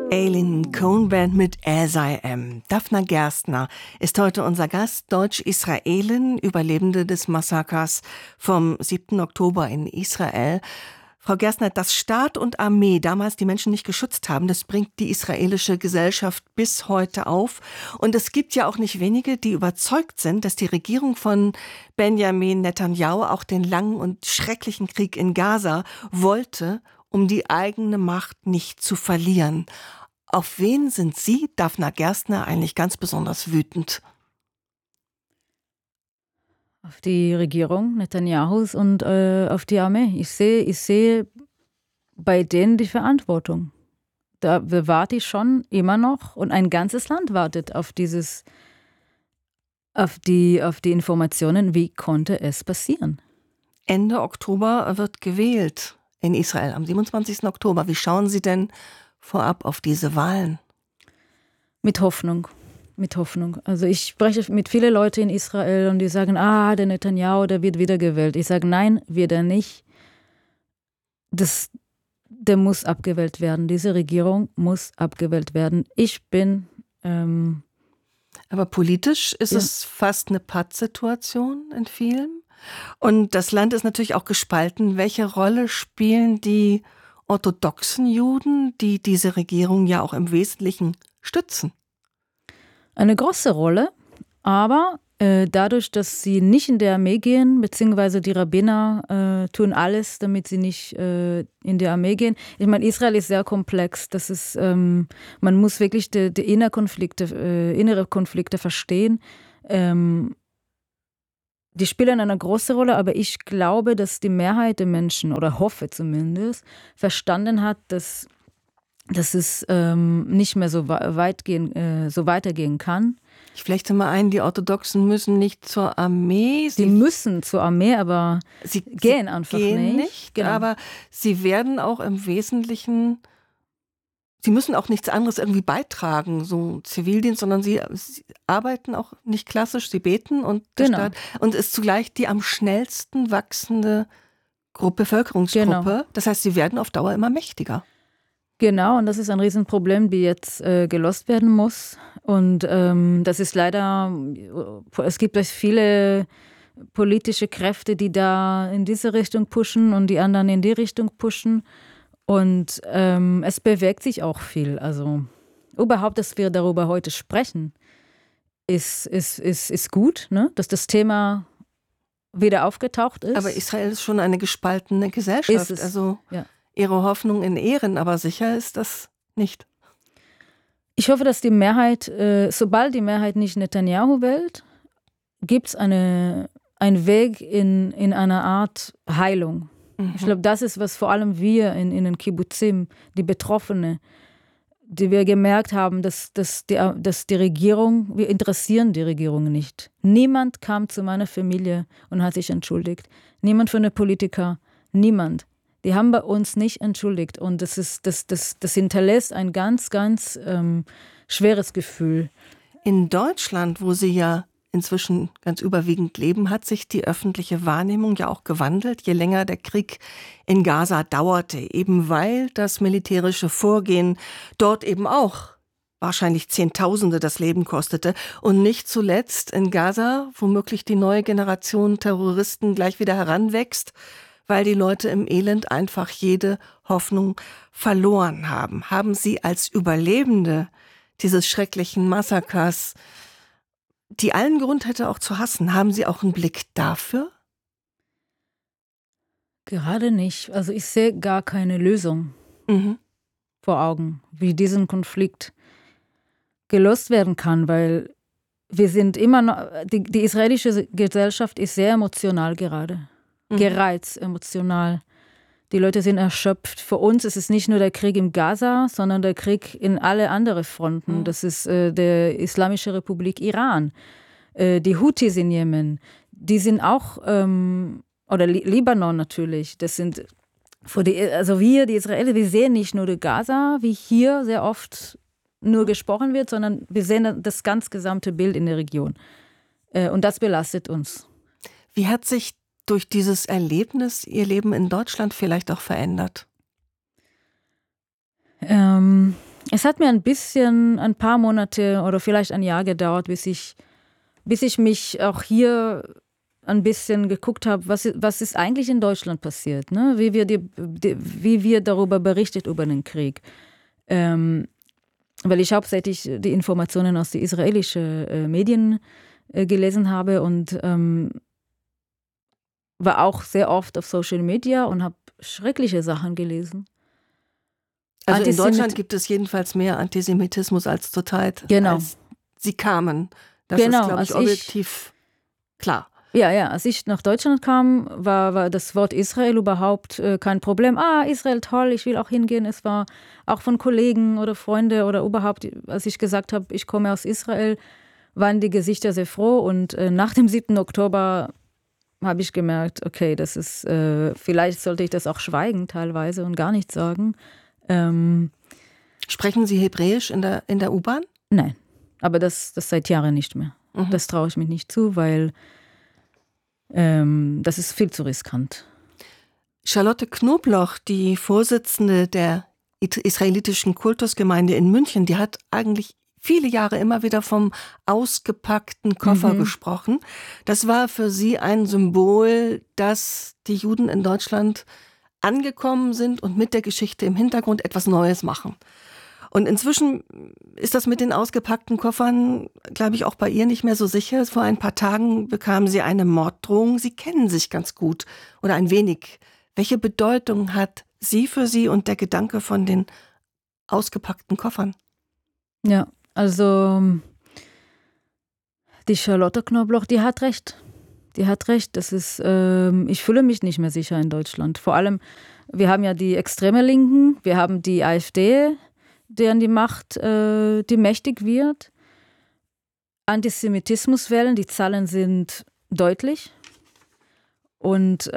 Aileen Cohn Band mit As I Am. Daphna Gerstner ist heute unser Gast, Deutsch-Israelin, Überlebende des Massakers vom 7. Oktober in Israel. Frau Gerstner, dass Staat und Armee damals die Menschen nicht geschützt haben, das bringt die israelische Gesellschaft bis heute auf. Und es gibt ja auch nicht wenige, die überzeugt sind, dass die Regierung von Benjamin Netanyahu auch den langen und schrecklichen Krieg in Gaza wollte, um die eigene Macht nicht zu verlieren. Auf wen sind Sie, Daphna Gerstner, eigentlich ganz besonders wütend? Auf die Regierung Netanyahus und auf die Armee. Ich sehe bei denen die Verantwortung. Da warte ich schon immer noch und ein ganzes Land wartet auf die Informationen, wie konnte es passieren. Ende Oktober wird gewählt in Israel, am 27. Oktober. Wie schauen Sie denn vorab auf diese Wahlen? Mit Hoffnung. Also ich spreche mit vielen Leuten in Israel und die sagen, der Netanyahu, der wird wiedergewählt. Ich sage, nein, wird er nicht. Der muss abgewählt werden. Diese Regierung muss abgewählt werden. Aber politisch ist es fast eine Pattsituation in vielen. Und das Land ist natürlich auch gespalten. Welche Rolle spielen die orthodoxen Juden, die diese Regierung ja auch im Wesentlichen stützen? Eine große Rolle, aber dadurch, dass sie nicht in die Armee gehen, beziehungsweise die Rabbiner tun alles, damit sie nicht in die Armee gehen. Ich meine, Israel ist sehr komplex. Das ist, man muss wirklich die innere Konflikte verstehen. Die spielen eine große Rolle, aber ich glaube, dass die Mehrheit der Menschen, oder hoffe zumindest, verstanden hat, dass es nicht mehr so weitergehen kann. Ich flechte mal ein, die Orthodoxen müssen nicht zur Armee. Sie müssen zur Armee, aber sie gehen einfach nicht. Genau. Aber sie werden auch im Wesentlichen, sie müssen auch nichts anderes irgendwie beitragen, so Zivildienst, sondern sie arbeiten auch nicht klassisch, sie beten und der Staat, und ist zugleich die am schnellsten wachsende Bevölkerungsgruppe. Genau. Das heißt, sie werden auf Dauer immer mächtiger. Genau, und das ist ein Riesenproblem, die jetzt gelöst werden muss. Und das ist leider, es gibt viele politische Kräfte, die da in diese Richtung pushen und die anderen in die Richtung pushen. Und es bewegt sich auch viel. Also überhaupt, dass wir darüber heute sprechen, ist gut, ne? Dass das Thema wieder aufgetaucht ist. Aber Israel ist schon eine gespaltene Gesellschaft. Ist es, also ja. Ihre Hoffnung in Ehren, aber sicher ist das nicht. Ich hoffe, dass die Mehrheit, sobald die Mehrheit nicht Netanyahu wählt, gibt es einen Weg in eine Art Heilung. Mhm. Ich glaube, das ist, was vor allem wir in den Kibbutzim, die Betroffenen, die wir gemerkt haben, dass die Regierung, wir interessieren die Regierung nicht. Niemand kam zu meiner Familie und hat sich entschuldigt. Niemand von den Politikern, niemand. Die haben bei uns nicht entschuldigt und das hinterlässt ein ganz, ganz schweres Gefühl. In Deutschland, wo Sie ja inzwischen ganz überwiegend leben, hat sich die öffentliche Wahrnehmung ja auch gewandelt, je länger der Krieg in Gaza dauerte, eben weil das militärische Vorgehen dort eben auch wahrscheinlich Zehntausende das Leben kostete und nicht zuletzt in Gaza womöglich die neue Generation Terroristen gleich wieder heranwächst, weil die Leute im Elend einfach jede Hoffnung verloren haben. Haben Sie als Überlebende dieses schrecklichen Massakers, die allen Grund hätte auch zu hassen, haben Sie auch einen Blick dafür? Gerade nicht. Also ich sehe gar keine Lösung vor Augen, wie diesen Konflikt gelöst werden kann, weil wir sind immer noch, die israelische Gesellschaft ist sehr emotional gerade. Gereizt, emotional. Die Leute sind erschöpft. Für uns ist es nicht nur der Krieg in Gaza, sondern der Krieg in alle anderen Fronten. Das ist der Islamische Republik Iran, die Houthis in Jemen. Die sind auch, oder Libanon natürlich. Das sind, wir, die Israelis, wir sehen nicht nur die Gaza, wie hier sehr oft nur gesprochen wird, sondern wir sehen das ganz gesamte Bild in der Region. Und das belastet uns. Wie hat sich durch dieses Erlebnis Ihr Leben in Deutschland vielleicht auch verändert? Es Es hat mir ein paar Monate oder vielleicht ein Jahr gedauert, bis ich mich auch hier ein bisschen geguckt habe, was ist eigentlich in Deutschland passiert, ne? Wie wird darüber berichtet, über den Krieg. Weil ich hauptsächlich die Informationen aus den israelischen Medien gelesen habe und war auch sehr oft auf Social Media und habe schreckliche Sachen gelesen. Also in Deutschland gibt es jedenfalls mehr Antisemitismus als zurzeit, als sie kamen. Das ist, glaube ich, objektiv klar. Ja, als ich nach Deutschland kam, war das Wort Israel überhaupt kein Problem. Israel, toll, ich will auch hingehen. Es war auch von Kollegen oder Freunden oder überhaupt, als ich gesagt habe, ich komme aus Israel, waren die Gesichter sehr froh. Und nach dem 7. Oktober habe ich gemerkt, okay, das ist, vielleicht sollte ich das auch schweigen teilweise und gar nichts sagen. Sprechen Sie Hebräisch in der U-Bahn? Nein, aber das seit Jahren nicht mehr. Mhm. Das traue ich mich nicht zu, weil das ist viel zu riskant. Charlotte Knobloch, die Vorsitzende der israelitischen Kultusgemeinde in München, die hat eigentlich viele Jahre immer wieder vom ausgepackten Koffer gesprochen. Das war für sie ein Symbol, dass die Juden in Deutschland angekommen sind und mit der Geschichte im Hintergrund etwas Neues machen. Und inzwischen ist das mit den ausgepackten Koffern, glaube ich, auch bei ihr nicht mehr so sicher. Vor ein paar Tagen bekam sie eine Morddrohung. Sie kennen sich ganz gut oder ein wenig. Welche Bedeutung hat sie für Sie und der Gedanke von den ausgepackten Koffern? Ja, also die Charlotte Knobloch, die hat recht. Die hat recht. Das ist, ich fühle mich nicht mehr sicher in Deutschland. Vor allem, wir haben ja die extreme Linken, wir haben die AfD, die an die Macht, die mächtig wird. Antisemitismuswellen, die Zahlen sind deutlich. Und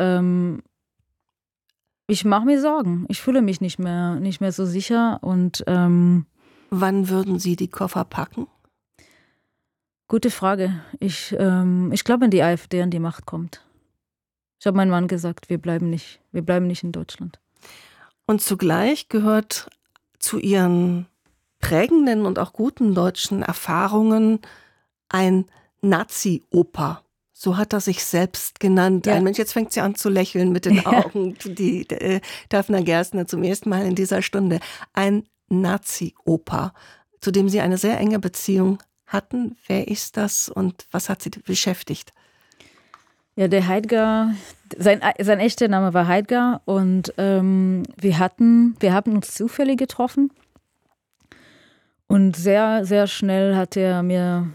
ich mache mir Sorgen. Ich fühle mich nicht mehr so sicher. Und wann würden Sie die Koffer packen? Gute Frage. Ich glaube, wenn die AfD an die Macht kommt. Ich habe meinem Mann gesagt, wir bleiben nicht in Deutschland. Und zugleich gehört zu Ihren prägenden und auch guten deutschen Erfahrungen ein Nazi-Opa. So hat er sich selbst genannt. Ja. Ein Mensch, jetzt fängt sie an zu lächeln mit den Augen, die Dafna Gerstner zum ersten Mal in dieser Stunde. Ein Nazi-Opa, zu dem Sie eine sehr enge Beziehung hatten. Wer ist das und was hat Sie beschäftigt? Ja, der Heidgar, sein echter Name war Heidgar und wir haben uns zufällig getroffen und sehr, sehr schnell hat er mir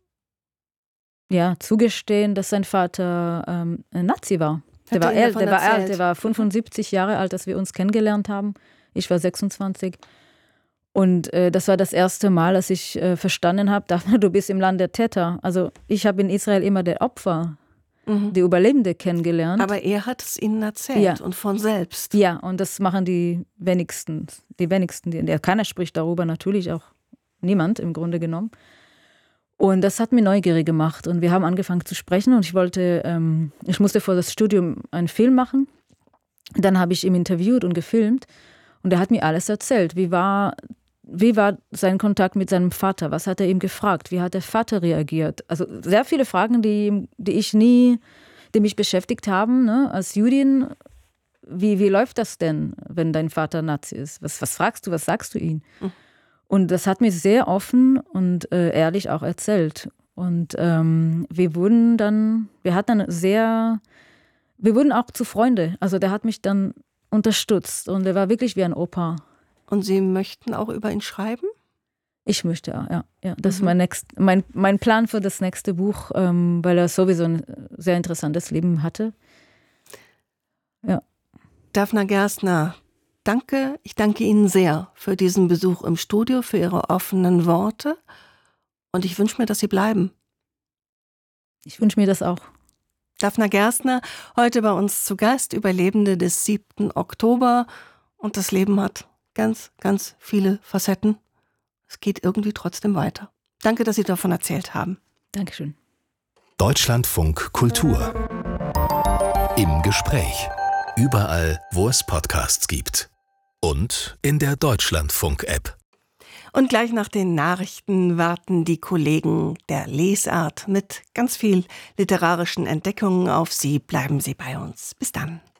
zugestehen, dass sein Vater ein Nazi war. Der war alt, der war 75 Jahre alt, als wir uns kennengelernt haben. Ich war 26. Und das war das erste Mal, dass ich verstanden habe, du bist im Land der Täter. Also ich habe in Israel immer der Opfer, die Überlebende kennengelernt. Aber er hat es ihnen erzählt und von selbst. Ja, und das machen die wenigsten. Keiner spricht darüber, natürlich auch niemand im Grunde genommen. Und das hat mich neugierig gemacht und wir haben angefangen zu sprechen und ich musste vor das Studium einen Film machen. Dann habe ich ihn interviewt und gefilmt und er hat mir alles erzählt. Wie war sein Kontakt mit seinem Vater? Was hat er ihm gefragt? Wie hat der Vater reagiert? Also sehr viele Fragen, die mich beschäftigt haben, ne? Als Jüdin. Wie läuft das denn, wenn dein Vater Nazi ist? Was fragst du, was sagst du ihm? Und das hat mir sehr offen und ehrlich auch erzählt. Und wir wurden auch zu Freunde. Also der hat mich dann unterstützt und er war wirklich wie ein Opa. Und Sie möchten auch über ihn schreiben? Ich möchte auch, ja. Das ist mein Plan für das nächste Buch, weil er sowieso ein sehr interessantes Leben hatte. Ja. Dafna Gerstner, danke. Ich danke Ihnen sehr für diesen Besuch im Studio, für Ihre offenen Worte. Und ich wünsche mir, dass Sie bleiben. Ich wünsche mir das auch. Dafna Gerstner, heute bei uns zu Gast, Überlebende des 7. Oktober. Und das Leben hat ganz, ganz viele Facetten. Es geht irgendwie trotzdem weiter. Danke, dass Sie davon erzählt haben. Dankeschön. Deutschlandfunk Kultur. Im Gespräch. Überall, wo es Podcasts gibt. Und in der Deutschlandfunk-App. Und gleich nach den Nachrichten warten die Kollegen der Lesart mit ganz viel literarischen Entdeckungen auf Sie. Bleiben Sie bei uns. Bis dann.